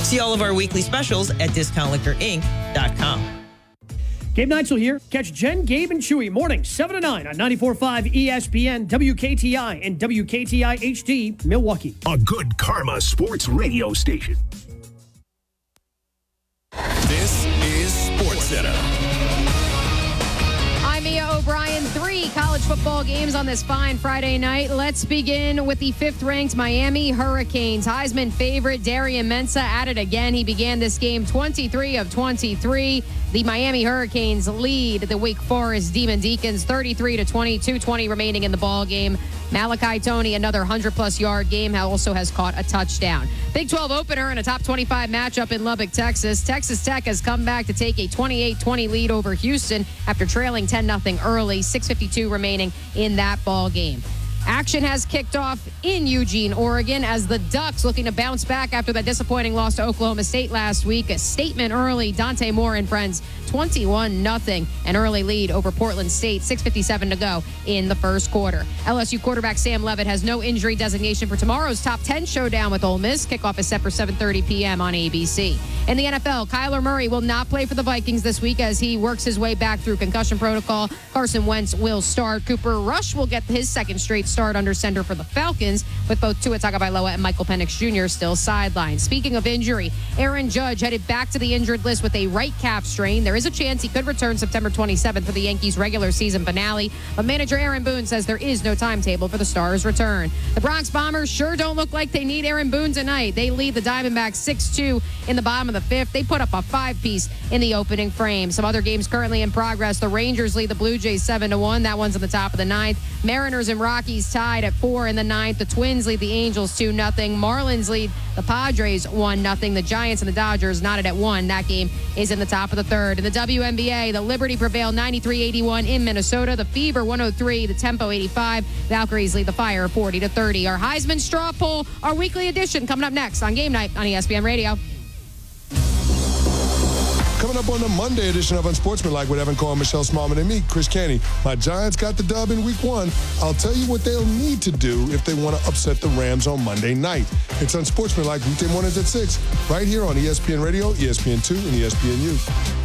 See all of our weekly specials at discountliquorinc.com. Gabe Neitzel here. Catch Jen, Gabe, and Chewy mornings 7 to 9 on 94.5 ESPN, WKTI, and WKTI HD, Milwaukee. A good karma sports radio station. This is SportsCenter. I'm Mia O'Brien. 3 college football games on this fine Friday night. Let's begin with the 5th-ranked Miami Hurricanes. Heisman favorite Darian Mensah at it again. He began this game 23 of 23. The Miami Hurricanes lead the Wake Forest Demon Deacons 33-20, 2:20 remaining in the ball game. Malachi Toney, another 100-plus yard game, also has caught a touchdown. Big 12 opener in a top 25 matchup in Lubbock, Texas. Texas Tech has come back to take a 28-20 lead over Houston after trailing 10-0 early. 6:52 remaining in that ball game. Action has kicked off in Eugene, Oregon, as the Ducks looking to bounce back after that disappointing loss to Oklahoma State last week. A statement early. Dante Moore and friends, 21-0, an early lead over Portland State. 6:57 to go in the first quarter. LSU quarterback Sam Leavitt has no injury designation for tomorrow's top 10 showdown with Ole Miss. Kickoff is set for 7:30 p.m. on ABC. In the NFL, Kyler Murray will not play for the Vikings this week as he works his way back through concussion protocol. Carson Wentz will start. Cooper Rush will get his second straight start under center for the Falcons, with both Tua Tagovailoa and Michael Penix Jr. still sidelined. Speaking of injury, Aaron Judge headed back to the injured list with a right calf strain. There is a chance he could return September 27th for the Yankees' regular season finale, but manager Aaron Boone says there is no timetable for the Stars' return. The Bronx Bombers sure don't look like they need Aaron Boone tonight. They lead the Diamondbacks 6-2 in the bottom of the 5th. They put up a 5-piece in the opening frame. Some other games currently in progress. The Rangers lead the Blue Jays 7-1. That one's on the top of the 9th. Mariners and Rockies tied at 4 in the 9th. The Twins lead the Angels 2-0. Marlins lead the Padres 1-0. The Giants and the Dodgers knotted at 1. That game is in the top of the 3rd. In the WNBA, the Liberty prevailed 93-81 in Minnesota. The Fever 103. The Tempo 85. Valkyries lead the Fire 40-30. Our Heisman Straw Poll, our weekly edition, coming up next on Game Night on ESPN Radio. Coming up on the Monday edition of Unsportsmanlike with Evan Cole, Michelle Smallman, and me, Chris Canty. My Giants got the dub in Week 1. I'll tell you what they'll need to do if they want to upset the Rams on Monday night. It's Unsportsmanlike weekday mornings at 6, right here on ESPN Radio, ESPN2, and ESPNU.